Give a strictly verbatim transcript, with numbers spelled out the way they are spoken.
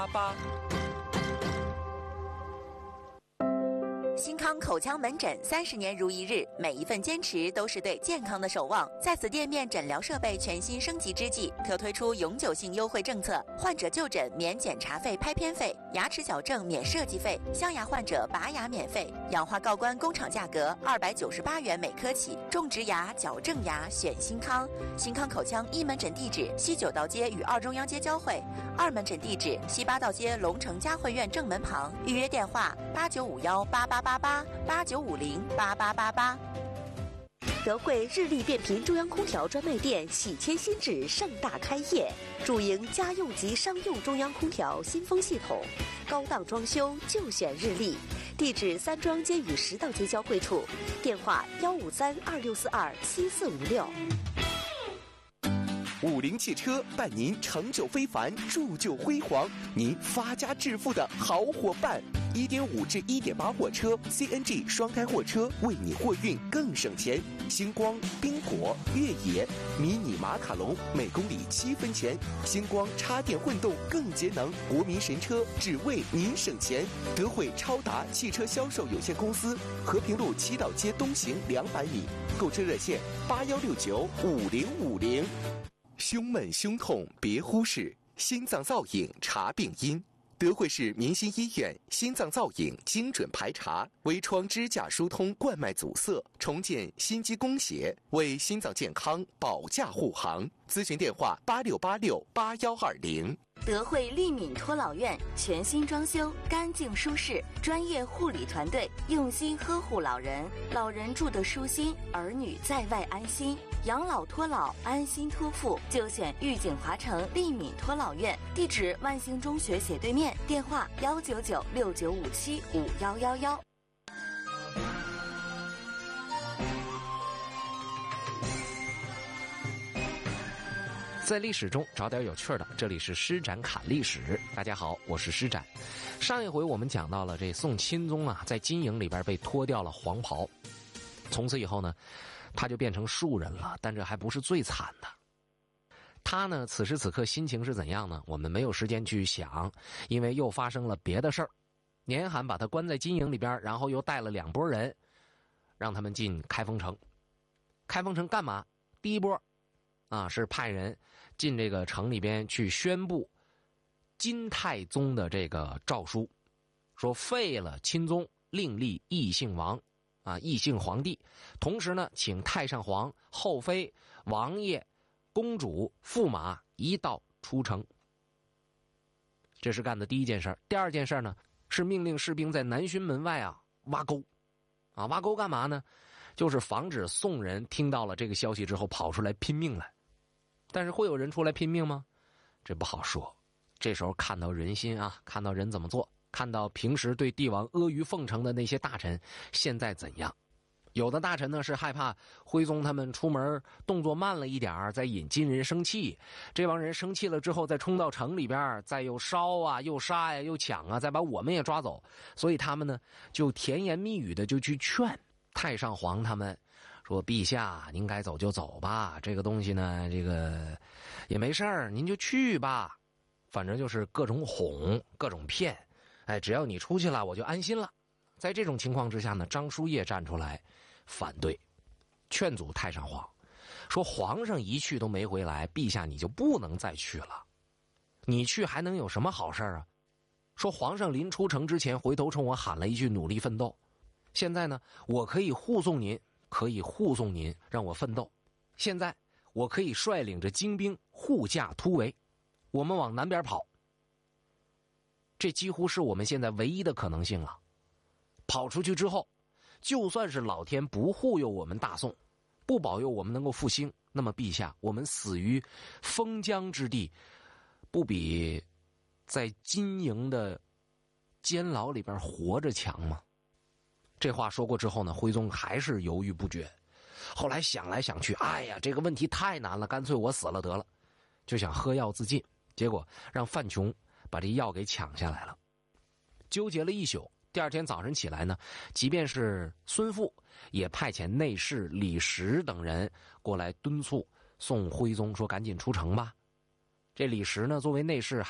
八。 新康口腔门诊三十年如一日，每一份坚持都是对健康的守望。在此店面诊疗设备全新升级之际，特推出永久性优惠政策：患者就诊免检查费、拍片费；牙齿矫正免设计费；镶牙患者拔牙免费；氧化锆关工厂价格二百九十八元每颗起。种植牙、矫正牙选新康。新康口腔一门诊地址：西九道街与二中央街交汇；二门诊地址：西八道街龙城嘉汇院正门旁。预约电话：八九五幺八八八八八九五零八八八八。 德惠日立变频中央空调专卖店喜迁新址盛大开业，主营家用及商用中央空调新风系统，高档装修就选日立。地址三庄街与十道街交汇处，电话幺五三二六四二七四五六。 五菱汽车伴您成就非凡，铸就辉煌，您发家致富的好伙伴。一点五至一点八货车 C N G 双胎货车，为你货运更省钱。星光、冰果、越野、迷你马卡龙每公里七分钱。星光插电混动更节能，国民神车只为您省钱。德惠超达汽车销售有限公司，和平路七道街东行两百米，购车热线八幺六九五零五零。胸闷胸痛别忽视，心脏造影查病因。德惠市民心医院心脏造影精准排查，微创支架疏通冠脉阻塞，重建心肌供血，为心脏健康保驾护航。咨询电话八六八六八幺二零。 德惠利敏托老院全新装修，干净舒适，专业护理团队用心呵护老人，老人住得舒心，儿女在外安心。养老托老，安心托付，就选御景华城利敏托老院，地址万兴中学斜对面，电话幺九九六九五七五幺幺幺。 在历史中找点有趣的，这里是施展侃历史。大家好，我是施展。上一回我们讲到了这宋钦宗啊，在金营里边被脱掉了黄袍，从此以后呢，他就变成庶人了。但这还不是最惨的，他呢此时此刻心情是怎样呢？我们没有时间去想，因为又发生了别的事儿。年罕把他关在金营里边，然后又带了两拨人，让他们进开封城。开封城干嘛？第一波啊，是派人进这个城里边去宣布金太宗的这个诏书，说废了钦宗，另立异姓王啊，异姓皇帝。同时呢，请太上皇、后妃、王爷、公主、驸马一道出城。这是干的第一件事。第二件事呢，是命令士兵在南巡门外啊挖沟啊，挖沟干嘛呢？就是防止宋人听到了这个消息之后跑出来拼命来。但是会有人出来拼命吗？这不好说。这时候看到人心啊，看到人怎么做，看到平时对帝王阿谀奉承的那些大臣现在怎样。有的大臣呢是害怕徽宗他们出门动作慢了一点，再引金人生气，这帮人生气了之后再冲到城里边，再又烧啊又杀呀、啊、又抢啊，再把我们也抓走。所以他们呢就甜言蜜语的就去劝太上皇他们，说陛下您该走就走吧，这个东西呢这个也没事儿，您就去吧。反正就是各种哄各种骗，哎，只要你出去了我就安心了。在这种情况之下呢，张叔夜站出来反对，劝阻太上皇，说皇上一去都没回来，陛下你就不能再去了，你去还能有什么好事啊？说皇上临出城之前回头冲我喊了一句努力奋斗，现在呢我可以护送您，可以护送您让我奋斗，现在我可以率领着精兵护驾突围，我们往南边跑，这几乎是我们现在唯一的可能性了。跑出去之后，就算是老天不护佑我们大宋，不保佑我们能够复兴，那么陛下我们死于封疆之地，不比在金营的监牢里边活着强吗？这话说过之后呢，徽宗还是犹豫不决。后来想来想去，哎呀，这个问题太难了，干脆我死了得了，就想喝药自尽。结果让范琼把这药给抢下来了。纠结了一宿，第二天早晨起来呢，即便是孙富也派遣内侍李实等人过来敦促宋徽宗说赶紧出城吧。这李实呢，作为内侍